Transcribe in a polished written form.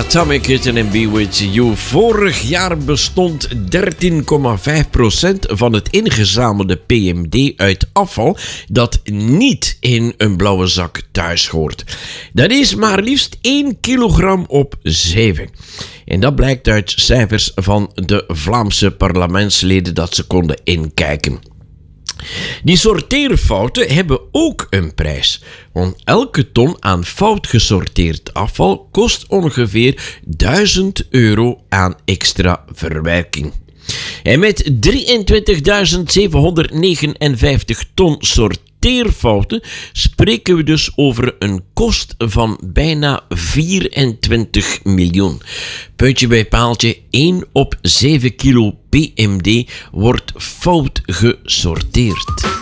Atomic Kitten and Be With You. Vorig jaar bestond 13,5% van het ingezamelde PMD uit afval dat niet in een blauwe zak thuis hoort. Dat is maar liefst 1 kilogram op 7. En dat blijkt uit cijfers van de Vlaamse parlementsleden dat ze konden inkijken. Die sorteerfouten hebben ook een prijs, want elke ton aan fout gesorteerd afval kost ongeveer €1000 aan extra verwerking. En met 23.759 ton sorteerfouten spreken we dus over een kost van bijna 24 miljoen. Puntje bij paaltje, 1 op 7 kilo PMD wordt fout gesorteerd.